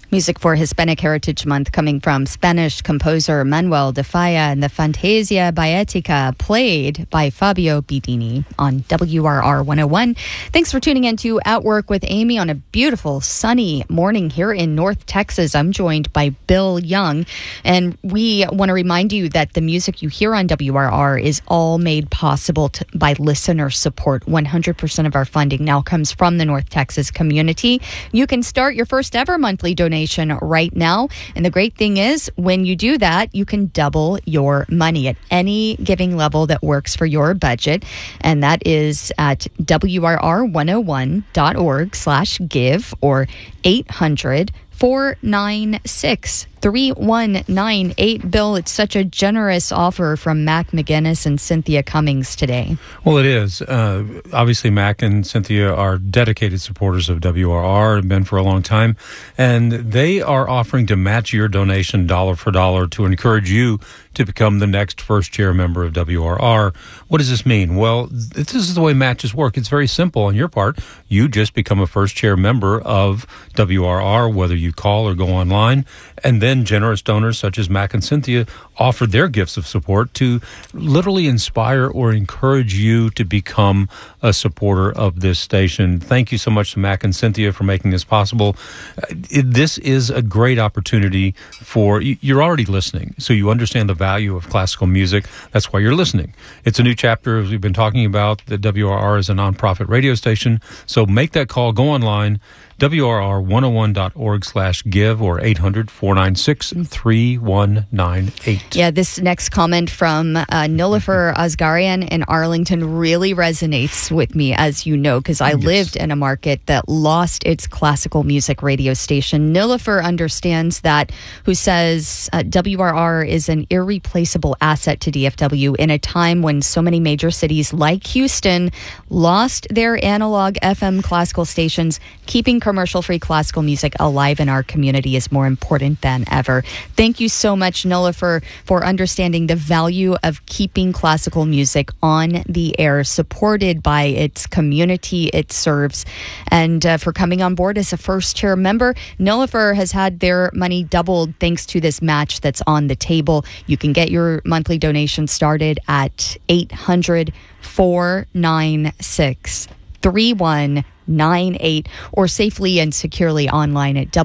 Music for Hispanic Heritage Month coming from Spanish composer Manuel de Falla and the Fantasia Baetica, played by Fabio Bidini on WRR 101. Thanks for tuning in to At Work with Amy on a beautiful sunny morning here in North Texas. I'm joined by Bill Young, and we want to remind you that the music you hear on WRR is all made possible by listener support. 100% of our funding now comes from the North Texas community. You can start your first ever monthly donation right now. And the great thing is, when you do that, you can double your money at any giving level that works for your budget. And that is at WRR101.org/give or 800-496-3198. Bill, it's such a generous offer from Mac McGinnis and Cynthia Cummings today. Well, it is. Obviously, Mac and Cynthia are dedicated supporters of WRR, have been for a long time, and they are offering to match your donation dollar for dollar to encourage you to become the next first-chair member of WRR. What does this mean? Well, this is the way matches work. It's very simple on your part. You just become a first-chair member of WRR, whether you call or go online, and then generous donors such as Mac and Cynthia offer their gifts of support to literally inspire or encourage you to become a supporter of this station. Thank you so much to Mac and Cynthia for making this possible. This is a great opportunity for you're already listening, so you understand the value of classical music. That's why you're listening. It's a new chapter, as we've been talking about. The WRR is a nonprofit radio station, so make that call. Go online, WRR101.org/give or 800-496-3198. Yeah, this next comment from Nilofer Asgharian in Arlington really resonates with me, as you know, because I lived in a market that lost its classical music radio station. Nilofer understands that, who says WRR is an irreplaceable asset to DFW in a time when so many major cities like Houston lost their analog FM classical stations. Keeping commercial-free classical music alive in our community is more important than ever. Thank you so much, Nilofer, for understanding the value of keeping classical music on the air, supported by its community it serves, and for coming on board as a first-chair member. Nilofer has had their money doubled thanks to this match that's on the table. You can get your monthly donation started at 800-496-3198 or safely and securely online at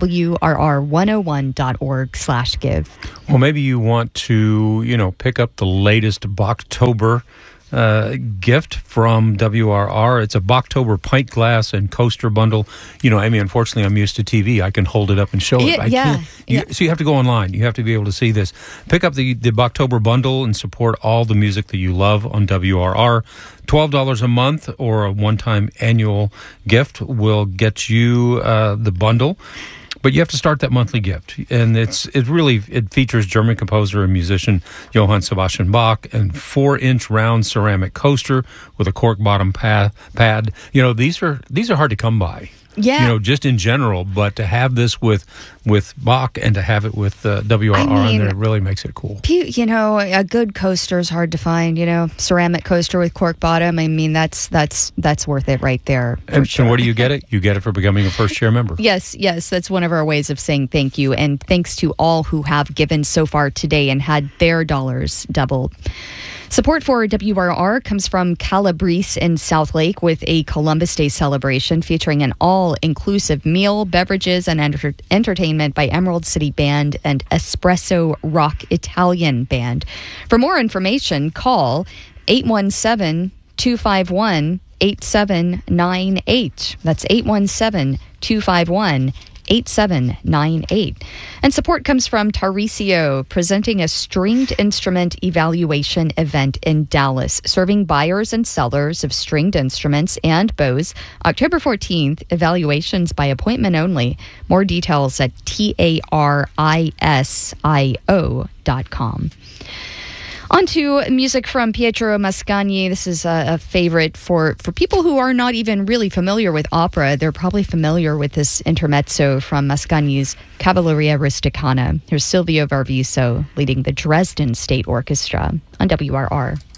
WRR101.org/give. Well, maybe you want to, pick up the latest Bachtober gift from WRR. It's a Bachtober pint glass and coaster bundle. Amy, unfortunately, I'm used to TV. I can hold it up and show it. So you have to go online. You have to be able to see this. Pick up the Bachtober bundle and support all the music that you love on WRR. $12 a month or a one-time annual gift will get you the bundle. But you have to start that monthly gift, and it features German composer and musician Johann Sebastian Bach and 4-inch round ceramic coaster with a cork bottom pad. These are hard to come by. Yeah. Just in general, but to have this with Bach and to have it with WRR on there really makes it cool. A good coaster is hard to find. Ceramic coaster with cork bottom. That's worth it right there. And sure. Where do you get it? You get it for becoming a first-chair member. Yes. That's one of our ways of saying thank you, and thanks to all who have given so far today and had their dollars doubled. Support for WRR comes from Calabrese in South Lake with a Columbus Day celebration featuring an all-inclusive meal, beverages, and entertainment by Emerald City Band and Espresso Rock Italian Band. For more information, call 817-251-8798. That's 817-251-8798. 8798. And support comes from Tarisio, presenting a stringed instrument evaluation event in Dallas, serving buyers and sellers of stringed instruments and bows. October 14th, evaluations by appointment only. More details at tarisio.com. On to music from Pietro Mascagni. This is a favorite for people who are not even really familiar with opera. They're probably familiar with this intermezzo from Mascagni's Cavalleria Rusticana. Here's Silvio Varviso leading the Dresden State Orchestra on WRR.